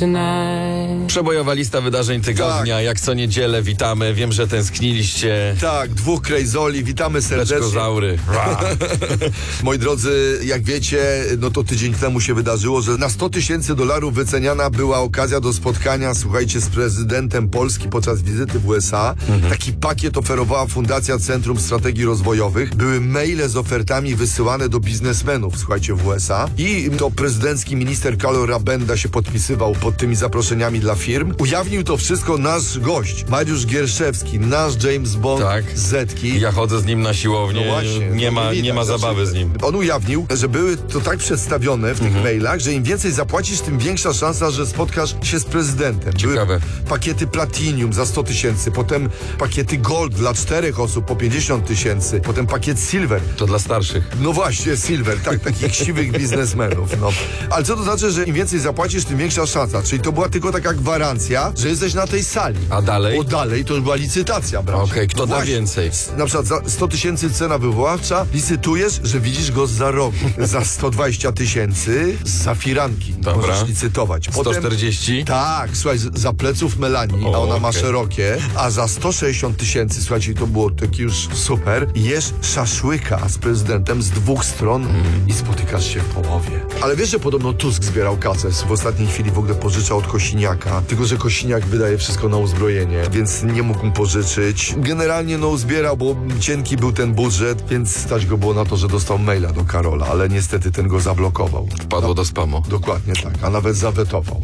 tonight. Przebojowa lista wydarzeń tygodnia, Tak. jak co niedzielę witamy. Wiem, że tęskniliście. Tak, dwóch krejzoli, witamy serdecznie. Beczkozaury. Moi drodzy, jak wiecie, no to tydzień temu się wydarzyło, że na $100,000 wyceniana była okazja do spotkania, słuchajcie, z prezydentem Polski podczas wizyty w USA. Taki pakiet oferowała Fundacja Centrum Strategii Rozwojowych. Były maile z ofertami wysyłane do biznesmenów, słuchajcie, w USA. I to prezydencki minister Karol Rabenda się podpisywał pod tymi zaproszeniami dla firm. Ujawnił to wszystko nasz gość, Mariusz Gierszewski, nasz James Bond Tak. z Zetki. Ja chodzę z nim na siłownię. No właśnie, nie ma zabawy z nim. On ujawnił, że były to tak przedstawione w tych mailach, że im więcej zapłacisz, tym większa szansa, że spotkasz się z prezydentem. Ciekawe. Były pakiety Platinum za $100,000, potem pakiety Gold dla 4 osób po $50,000, potem pakiet Silver. To dla starszych. No właśnie, Silver, tak, takich siwych biznesmenów, no. Ale co to znaczy, że im więcej zapłacisz, tym większa szansa? Czyli to była tylko taka gwarancja, że jesteś na tej sali. A dalej? Bo dalej to już była licytacja, bracie. Okej, kto da Właśnie. więcej? Na przykład za $100,000 cena wywoławcza, licytujesz, że widzisz go za rogu. Za $120,000 za firanki. Dobra. Możesz licytować. Potem, 140? tak, słuchaj, za pleców Melanii, a ona ma okej. szerokie, a za $160,000, słuchajcie, to było taki już super, jesz szaszłyka z prezydentem z dwóch stron i spotykasz się w połowie. Ale wiesz, że podobno Tusk zbierał kasę, w ostatniej chwili w ogóle pożyczał od Kosiniaka, tylko że Kosiniak wydaje wszystko na uzbrojenie, więc nie mógł mu pożyczyć. Generalnie no zbierał, bo cienki był ten budżet, więc stać go było na to, że dostał maila do Karola, ale niestety ten go zablokował. Wpadło do spamu. Dokładnie tak, a nawet zawetował.